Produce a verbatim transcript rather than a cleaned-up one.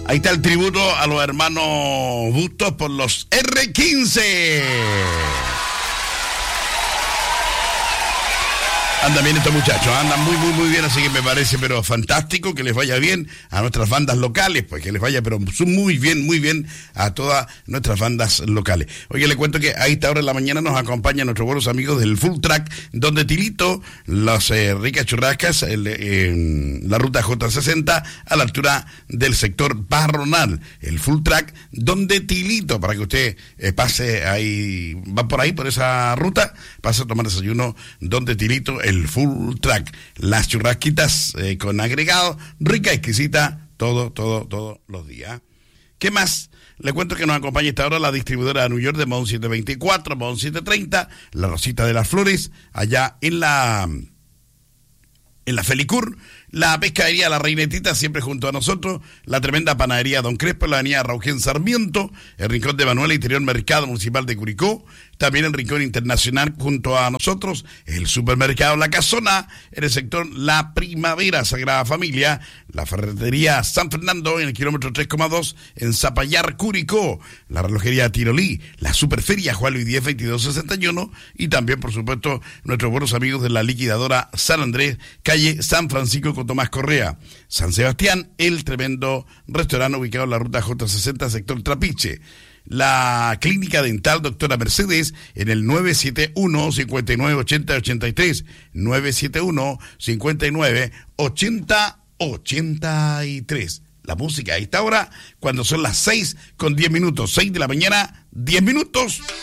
Ahí está el tributo a los hermanos Bustos por los erre quince. Andan bien estos muchachos, andan muy, muy, muy bien, así que me parece, pero fantástico que les vaya bien a nuestras bandas locales, pues que les vaya, pero muy bien, muy bien a todas nuestras bandas locales. Oye, le cuento que a esta hora de la mañana nos acompañan nuestros buenos amigos del Full Track, donde Tilito, las eh, ricas churrascas, el, eh, la ruta jota sesenta, a la altura del sector Barronal, el Full Track, donde Tilito, para que usted eh, pase ahí, va por ahí, por esa ruta, pase a tomar desayuno, donde Tilito, el Full Track, las churrasquitas eh, con agregado, rica, exquisita, todo, todo, todos los días. ¿Qué más? Le cuento que nos acompaña esta hora la distribuidora de New York de Mon setecientos veinticuatro, Mon setecientos treinta, la Rosita de las Flores, allá en la en la Felicur, la pescadería La Reinetita siempre junto a nosotros, la tremenda panadería Don Crespo, la avenida Raugén Sarmiento, el Rincón de Manuela, Interior Mercado Municipal de Curicó, también el Rincón Internacional junto a nosotros, el Supermercado La Casona, en el sector La Primavera, Sagrada Familia, la Ferretería San Fernando en el kilómetro tres coma dos en Zapallar, Curicó, la Relojería Tirolí, la Superferia Juan Luis diez veintidós sesenta y uno y también, por supuesto, nuestros buenos amigos de la liquidadora San Andrés, calle San Francisco con Tomás Correa. San Sebastián, el tremendo restaurante ubicado en la ruta jota sesenta, sector Trapiche. La clínica dental doctora Mercedes en el nueve siete uno, cinco nueve, ocho cero ocho tres, nueve siete uno, cinco nueve, ocho cero ocho tres. La música a esta hora, cuando son las seis con diez minutos, seis de la mañana, diez minutos.